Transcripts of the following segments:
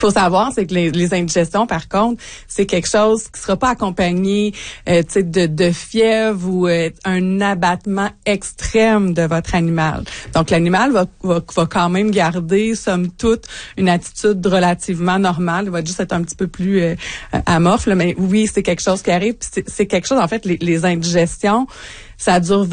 Faut savoir, c'est que les indigestions, par contre, c'est quelque chose qui sera pas accompagné, de fièvre ou un abattement extrême de votre animal. Donc, l'animal va quand même garder, somme toute, une attitude relativement normale. Il va juste être un petit peu plus amorphe, là, mais oui, c'est quelque chose qui arrive. Puis c'est quelque chose, en fait, les indigestions, ça dure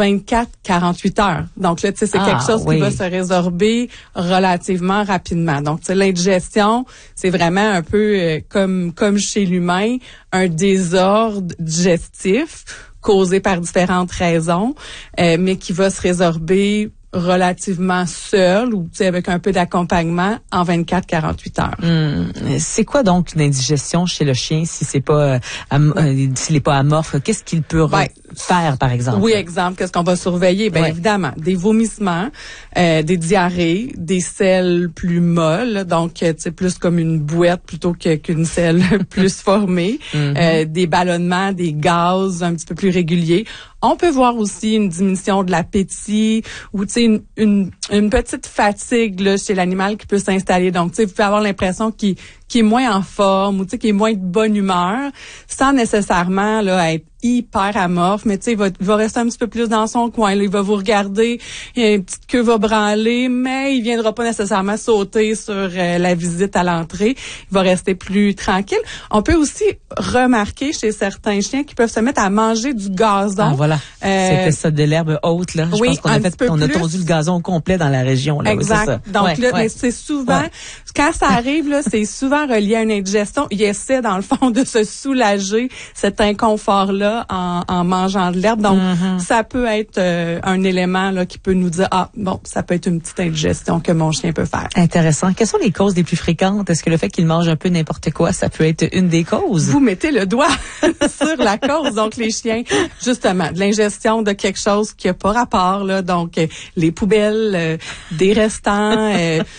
24-48 heures. Donc là, tu sais, c'est quelque chose qui va se résorber relativement rapidement. Donc, tu sais, l'indigestion, c'est vraiment un peu comme chez l'humain, un désordre digestif causé par différentes raisons, mais qui va se résorber relativement seul ou avec un peu d'accompagnement en 24-48 heures. C'est quoi donc une indigestion chez le chien si c'est pas s'il est pas amorphe? Qu'est-ce qu'il peut faire, par exemple? Oui, exemple, qu'est-ce qu'on va surveiller? Bien évidemment, des vomissements, des diarrhées, des selles plus molles, donc c'est plus comme une bouette plutôt qu'une selle plus formée, des ballonnements, des gaz un petit peu plus réguliers. On peut voir aussi une diminution de l'appétit ou une petite fatigue là, chez l'animal qui peut s'installer. Donc, vous pouvez avoir l'impression qu'il est moins en forme ou qu'il est moins de bonne humeur, sans nécessairement là être hyper amorphe, mais il va rester un petit peu plus dans son coin. Là, il va vous regarder, une petite queue va branler, mais il viendra pas nécessairement sauter sur la visite à l'entrée. Il va rester plus tranquille. On peut aussi remarquer chez certains chiens qui peuvent se mettre à manger du gazon. Ah voilà, c'était ça, de l'herbe haute là. Je pense qu'on a tondu le gazon au complet dans la région là. Exact. Oui, c'est ça. Donc là, mais c'est souvent quand ça arrive là, c'est souvent relié à une indigestion. Il essaie dans le fond de se soulager cet inconfort là en mangeant de l'herbe. Donc, ça peut être un élément là qui peut nous dire, ça peut être une petite indigestion que mon chien peut faire. Intéressant. Quelles sont les causes les plus fréquentes? Est-ce que le fait qu'il mange un peu n'importe quoi, ça peut être une des causes? Vous mettez le doigt sur la cause. Donc, les chiens, justement, de l'ingestion de quelque chose qui n'a pas rapport, là. Donc, les poubelles, des restants,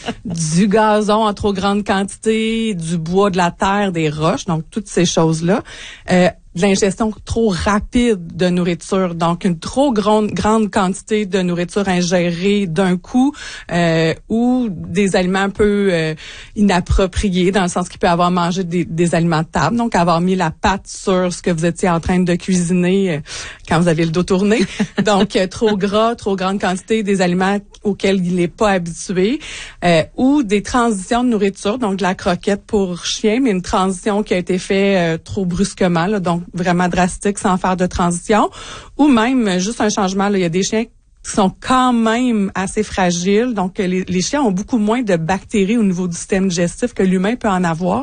du gazon en trop grande quantité, du bois, de la terre, des roches. Donc, toutes ces choses-là. De l'ingestion trop rapide de nourriture, donc une trop grande quantité de nourriture ingérée d'un coup, ou des aliments un peu inappropriés, dans le sens qu'il peut avoir mangé des aliments de table, donc avoir mis la patte sur ce que vous étiez en train de cuisiner quand vous avez le dos tourné. Donc trop gras, trop grande quantité des aliments auxquels il n'est pas habitué, ou des transitions de nourriture, donc de la croquette pour chien, mais une transition qui a été faite trop brusquement, là, donc vraiment drastique sans faire de transition, ou même juste un changement. Là, il y a des chiens qui sont quand même assez fragiles, donc les chiens ont beaucoup moins de bactéries au niveau du système digestif que l'humain peut en avoir.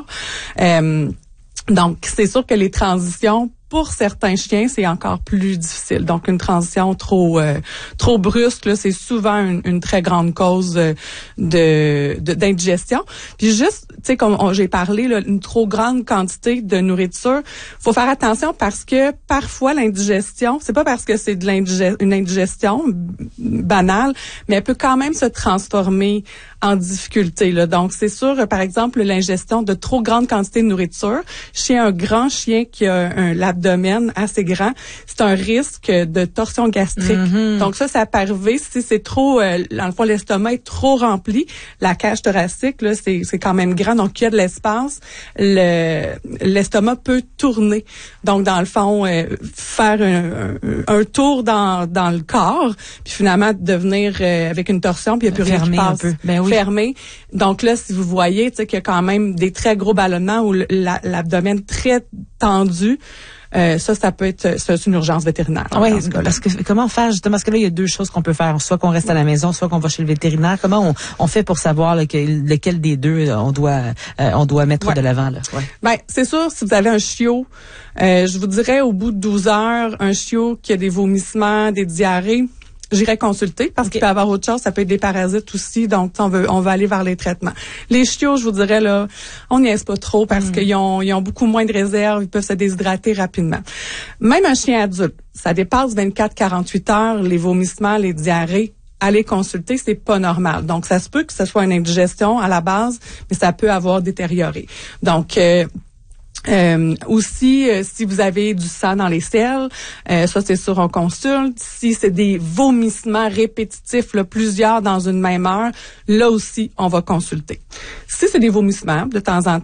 Donc, c'est sûr que les transitions, pour certains chiens, c'est encore plus difficile. Donc, une transition trop brusque, là, c'est souvent une très grande cause d'indigestion. Puis juste, tu sais, comme j'ai parlé, là, une trop grande quantité de nourriture, faut faire attention parce que parfois l'indigestion, c'est pas parce que c'est une indigestion banale, mais elle peut quand même se transformer en difficulté, là. Donc, c'est sûr, par exemple, l'ingestion de trop grande quantité de nourriture chez un grand chien qui a l'abdomen assez grand, c'est un risque de torsion gastrique. Donc, ça peut arriver si c'est trop, dans le fond, l'estomac est trop rempli. La cage thoracique, là, c'est quand même grand, donc il y a de l'espace. L'estomac peut tourner. Donc, dans le fond, faire un tour dans le corps, puis finalement devenir avec une torsion, puis il n'y a plus rien qui passe. Un peu. Ben oui. Fermé. Donc là, si vous voyez, tu sais, qu'il y a quand même des très gros ballonnements ou l'abdomen très tendu, ça peut être, c'est une urgence vétérinaire. Oui, parce que comment faire justement, parce que là il y a deux choses qu'on peut faire, soit qu'on reste à la maison, soit qu'on va chez le vétérinaire. Comment on fait pour savoir lequel des deux on doit mettre de l'avant là? Ouais. Ben, c'est sûr, si vous avez un chiot, je vous dirais au bout de 12 heures, un chiot qui a des vomissements, des diarrhées, j'irais consulter parce qu'il peut y avoir autre chose, ça peut être des parasites aussi, donc on va aller vers les traitements. Les chiots, je vous dirais là, on n'y est pas trop parce qu'ils ont beaucoup moins de réserves, ils peuvent se déshydrater rapidement. Même un chien adulte, ça dépasse 24-48 heures, les vomissements, les diarrhées, aller consulter, c'est pas normal. Donc ça se peut que ce soit une indigestion à la base, mais ça peut avoir détérioré. Donc aussi, si vous avez du sang dans les selles, ça c'est sûr on consulte. Si c'est des vomissements répétitifs, là, plusieurs dans une même heure, là aussi on va consulter. Si c'est des vomissements de temps en temps,